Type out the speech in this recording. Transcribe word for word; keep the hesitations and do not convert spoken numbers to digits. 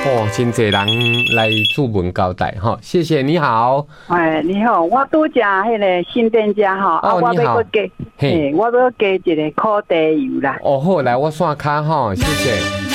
哦，真侪人来注文交代哈，谢谢，你好。 哎，你好，我拄食迄个新店家哈， 哦， 啊，我你好。 要加，嘿，我要加一个烤茶油啦。 哦，好，来我刷卡哈，谢谢。